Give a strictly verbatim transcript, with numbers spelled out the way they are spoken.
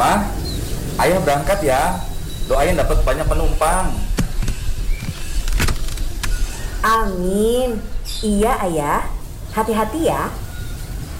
Mah, ayah berangkat ya. Doain dapat banyak penumpang. Amin. Iya ayah, hati-hati ya.